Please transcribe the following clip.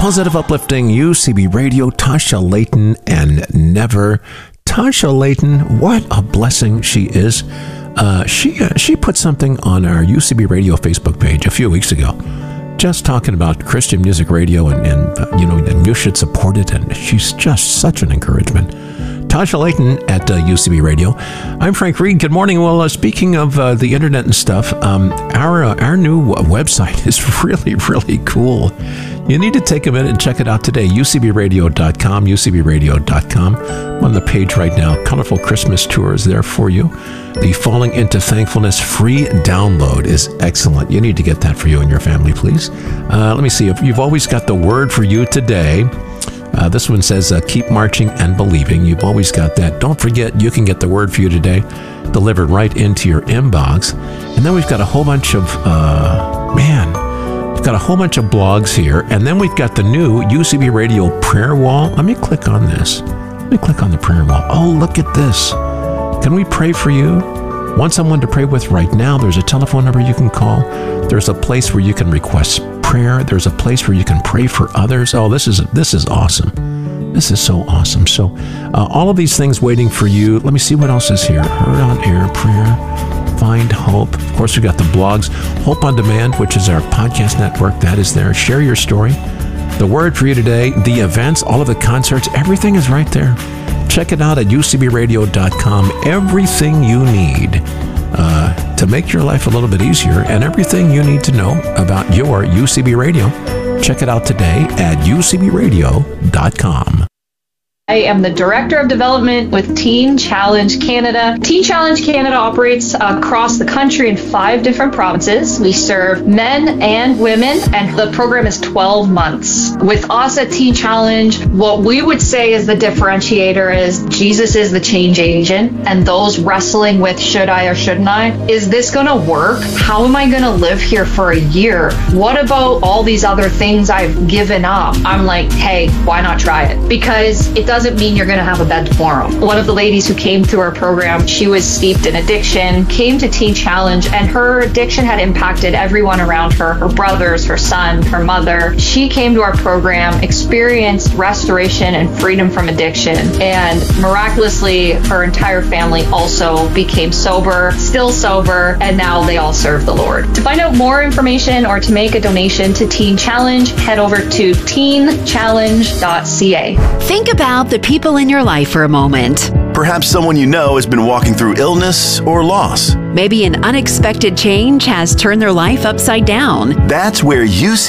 Positive, uplifting UCB Radio, Tasha Layton and Never. Tasha Layton, what a blessing she is. She put something on our UCB Radio Facebook page a few weeks ago, just talking about Christian music radio and you should support it. And she's just such an encouragement. Tasha Layton at UCB Radio. I'm Frank Reed. Good morning. Well, speaking of the internet and stuff, our new website is really, really cool. You need to take a minute and check it out today. UCBradio.com, UCBradio.com. On the page right now, colorful Christmas tour is there for you. The Falling into Thankfulness free download is excellent. You need to get that for you and your family, please. Let me see. If you've always got the word for you today. This one says, keep marching and believing. You've always got that. Don't forget, you can get the word for you today delivered right into your inbox. And then we've got a whole bunch of, we've got a whole bunch of blogs here. And then we've got the new UCB Radio prayer wall. Let me click on this. Let me click on the prayer wall. Oh, look at this. Can we pray for you? Want someone to pray with right now? There's a telephone number you can call. There's a place where you can request prayer. There's a place where you can pray for others. Oh, this is awesome. This is so awesome. So all of these things waiting for you. Let me see what else is here. Heard on Air prayer. Find Hope. Of course, we've got the blogs. Hope on Demand, which is our podcast network. That is there. Share your story. The word for you today. The events. All of the concerts. Everything is right there. Check it out at ucbradio.com. Everything you need to make your life a little bit easier, and everything you need to know about your UCB Radio. Check it out today at ucbradio.com. I am the Director of Development with Teen Challenge Canada. Teen Challenge Canada operates across the country in 5 different provinces. We serve men and women, and the program is 12 months. With us at Teen Challenge, what we would say is the differentiator is Jesus is the change agent, and those wrestling with should I or shouldn't I? Is this going to work? How am I going to live here for a year? What about all these other things I've given up? I'm like, hey, why not try it? Because it doesn't mean you're going to have a bed tomorrow. One of the ladies who came through our program, she was steeped in addiction, came to Teen Challenge, and her addiction had impacted everyone around her, her brothers, her son, her mother. She came to our program, experienced restoration and freedom from addiction, and miraculously, her entire family also became sober, still sober, and now they all serve the Lord. To find out more information or to make a donation to Teen Challenge, head over to teenchallenge.ca. Think about the people in your life for a moment. Perhaps someone you know has been walking through illness or loss. Maybe an unexpected change has turned their life upside down. That's where UC